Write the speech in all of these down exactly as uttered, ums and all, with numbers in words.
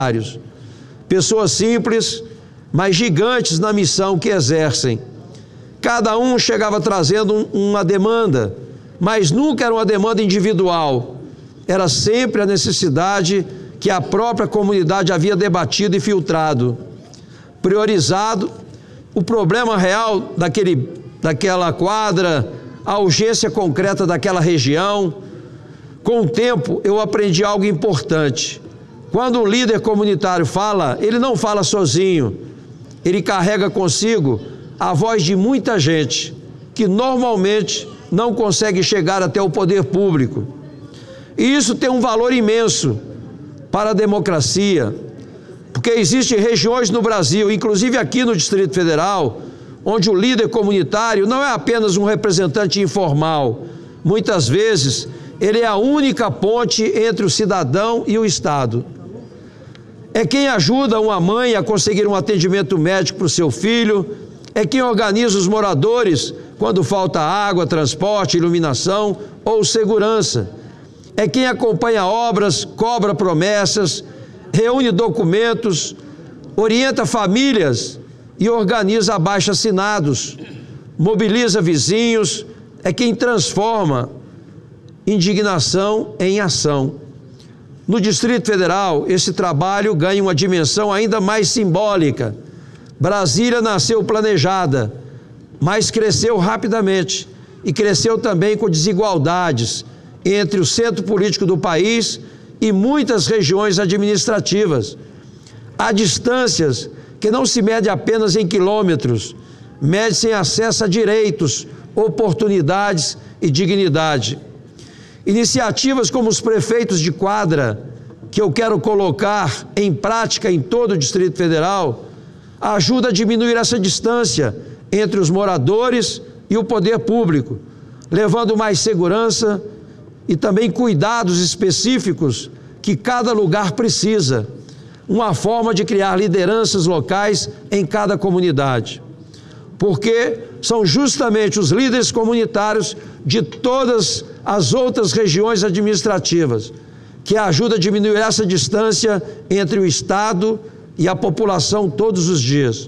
Pessoas simples, mas gigantes na missão que exercem. Cada um chegava trazendo uma demanda, mas nunca era uma demanda individual. Era sempre a necessidade que a própria comunidade havia debatido e filtrado. Priorizado o problema real daquele, daquela quadra, a urgência concreta daquela região. Com o tempo, eu aprendi algo importante. Quando um líder comunitário fala, ele não fala sozinho. Ele carrega consigo a voz de muita gente que normalmente não consegue chegar até o poder público. E isso tem um valor imenso para a democracia, porque existem regiões no Brasil, inclusive aqui no Distrito Federal, onde o líder comunitário não é apenas um representante informal. Muitas vezes, ele é a única ponte entre o cidadão e o Estado. É quem ajuda uma mãe a conseguir um atendimento médico para o seu filho, é quem organiza os moradores quando falta água, transporte, iluminação ou segurança. É quem acompanha obras, cobra promessas, reúne documentos, orienta famílias e organiza abaixo-assinados, mobiliza vizinhos, é quem transforma indignação em ação. No Distrito Federal, esse trabalho ganha uma dimensão ainda mais simbólica. Brasília nasceu planejada, mas cresceu rapidamente e cresceu também com desigualdades entre o centro político do país e muitas regiões administrativas. Há distâncias que não se mede apenas em quilômetros, mede-se em acesso a direitos, oportunidades e dignidade. Iniciativas como os prefeitos de quadra, que eu quero colocar em prática em todo o Distrito Federal, ajuda a diminuir essa distância entre os moradores e o poder público, levando mais segurança e também cuidados específicos que cada lugar precisa, uma forma de criar lideranças locais em cada comunidade. Porque são justamente os líderes comunitários de todas as outras regiões administrativas que ajudam a diminuir essa distância entre o Estado e a população todos os dias.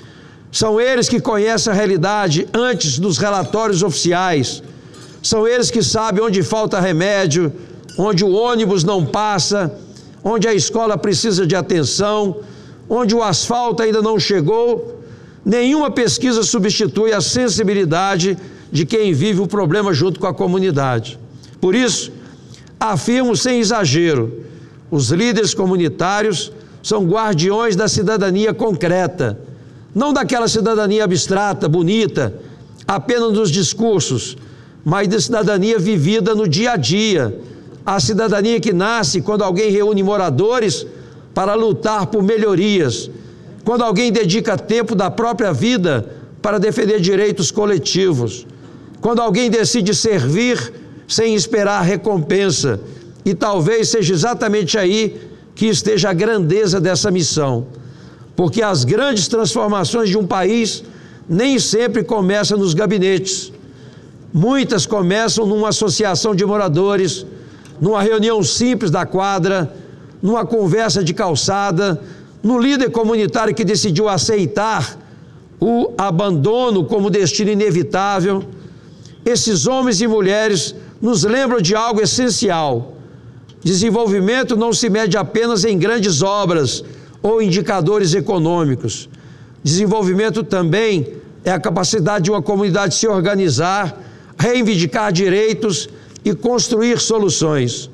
São eles que conhecem a realidade antes dos relatórios oficiais. São eles que sabem onde falta remédio, onde o ônibus não passa, onde a escola precisa de atenção, onde o asfalto ainda não chegou. Nenhuma pesquisa substitui a sensibilidade de quem vive o problema junto com a comunidade. Por isso, afirmo sem exagero, os líderes comunitários são guardiões da cidadania concreta, não daquela cidadania abstrata, bonita, apenas nos discursos, mas da cidadania vivida no dia a dia, a cidadania que nasce quando alguém reúne moradores para lutar por melhorias, quando alguém dedica tempo da própria vida para defender direitos coletivos, quando alguém decide servir sem esperar recompensa, e talvez seja exatamente aí que esteja a grandeza dessa missão, porque as grandes transformações de um país nem sempre começam nos gabinetes. Muitas começam numa associação de moradores, numa reunião simples da quadra, numa conversa de calçada, no líder comunitário que decidiu aceitar o abandono como destino inevitável. Esses homens e mulheres nos lembram de algo essencial. Desenvolvimento não se mede apenas em grandes obras ou indicadores econômicos. Desenvolvimento também é a capacidade de uma comunidade se organizar, reivindicar direitos e construir soluções.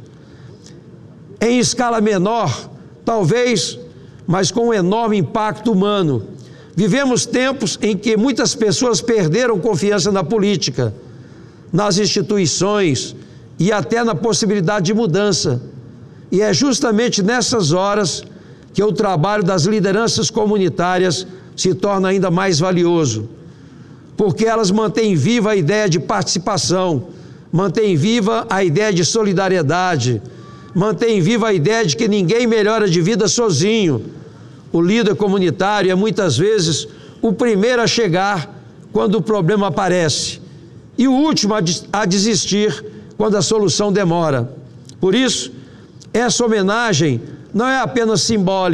Em escala menor, talvez, mas com um enorme impacto humano. Vivemos tempos em que muitas pessoas perderam confiança na política, nas instituições e até na possibilidade de mudança. E é justamente nessas horas que o trabalho das lideranças comunitárias se torna ainda mais valioso, porque elas mantêm viva a ideia de participação, mantêm viva a ideia de solidariedade, mantêm viva a ideia de que ninguém melhora de vida sozinho. O líder comunitário é muitas vezes o primeiro a chegar quando o problema aparece e o último a desistir quando a solução demora. Por isso, essa homenagem não é apenas simbólica.